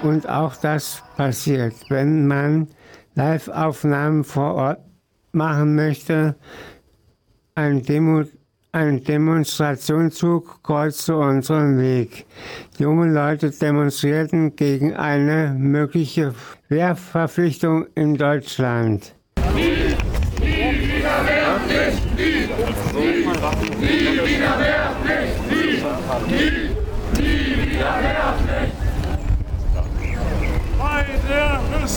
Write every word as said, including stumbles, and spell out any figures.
Und auch das passiert, wenn man Live-Aufnahmen vor Ort machen möchte. Ein, Demo, ein Demonstrationszug kreuzte unseren Weg. Junge Leute demonstrierten gegen eine mögliche Wehrverpflichtung in Deutschland. Nie, nie wieder Wehrpflicht, nie, nie, nie wieder Wehrpflicht, nie, nie, nie wieder Wehrpflicht.